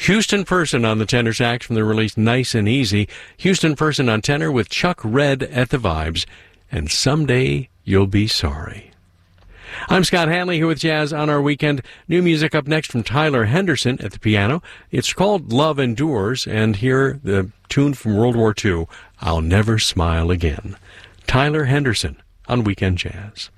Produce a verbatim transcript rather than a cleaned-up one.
Houston Person on the tenor sax from the release Nice and Easy. Houston Person on tenor with Chuck Red at the vibes. And Someday You'll Be Sorry. I'm Scott Hanley here with Jazz on Our Weekend. New music up next from Tyler Henderson at the piano. It's called Love Endures, and here the tune from World War Two, I'll Never Smile Again. Tyler Henderson on Weekend Jazz.